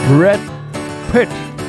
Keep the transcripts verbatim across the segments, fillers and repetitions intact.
Brad Pitt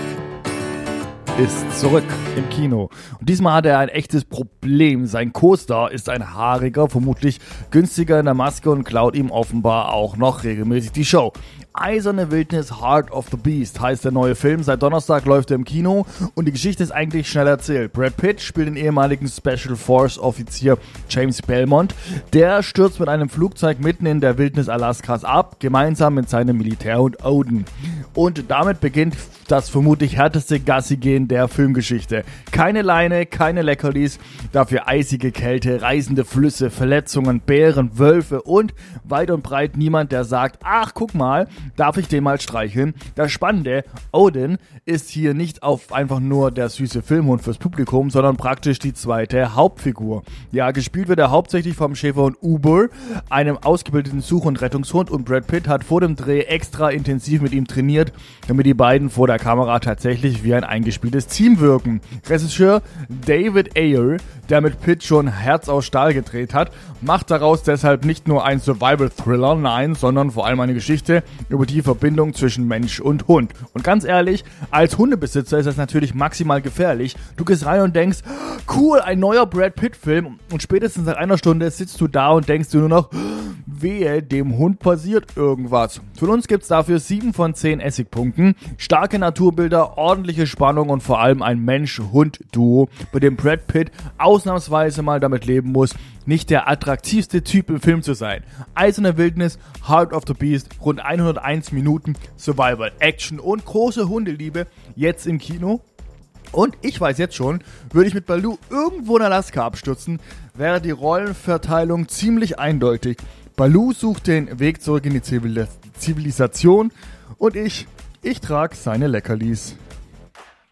ist zurück im Kino. Und diesmal hat er ein echtes Problem. Sein Co-Star ist ein haariger, vermutlich günstiger in der Maske und klaut ihm offenbar auch noch regelmäßig die Show. Eiserne Wildnis Heart of the Beast heißt der neue Film. Seit Donnerstag läuft er im Kino und die Geschichte ist eigentlich schnell erzählt. Brad Pitt spielt den ehemaligen Special Force Offizier James Belmont. Der stürzt mit einem Flugzeug mitten in der Wildnis Alaskas ab, gemeinsam mit seinem Militärhund Odin. Und damit beginnt das vermutlich härteste Gassi-Gehen der Filmgeschichte. Keine Leine, keine Leckerlis, dafür eisige Kälte, reißende Flüsse, Verletzungen, Bären, Wölfe und weit und breit niemand, der sagt, ach guck mal, darf ich den mal streicheln? Das Spannende, Odin ist hier nicht auf einfach nur der süße Filmhund fürs Publikum, sondern praktisch die zweite Hauptfigur. Ja, gespielt wird er hauptsächlich vom Schäferhund Uber, einem ausgebildeten Such- und Rettungshund, und Brad Pitt hat vor dem Dreh extra intensiv mit ihm trainiert, damit die beiden vor der Kamera tatsächlich wie ein eingespieltes Team wirken. Regisseur David Ayer, der mit Pitt schon Herz aus Stahl gedreht hat, macht daraus deshalb nicht nur ein Survival-Thriller, nein, sondern vor allem eine Geschichte über die Verbindung zwischen Mensch und Hund. Und ganz ehrlich, als Hundebesitzer ist das natürlich maximal gefährlich. Du gehst rein und denkst, cool, ein neuer Brad Pitt-Film, und spätestens nach einer Stunde sitzt du da und denkst du nur noch, wehe, dem Hund passiert irgendwas. Von uns gibt's dafür sieben von zehn Essigpunkten, starke Naturbilder, ordentliche Spannung und vor allem ein Mensch-Hund-Duo, bei dem Brad Pitt ausnahmsweise mal damit leben muss, nicht der attraktivste Typ im Film zu sein. Eiserne Wildnis, Heart of the Beast, rund hunderteins Minuten Survival, Action und große Hundeliebe, jetzt im Kino. Und ich weiß jetzt schon, würde ich mit Baloo irgendwo in Alaska abstürzen, wäre die Rollenverteilung ziemlich eindeutig. Baloo sucht den Weg zurück in die Zivilis- Zivilisation und ich, ich trage seine Leckerlis.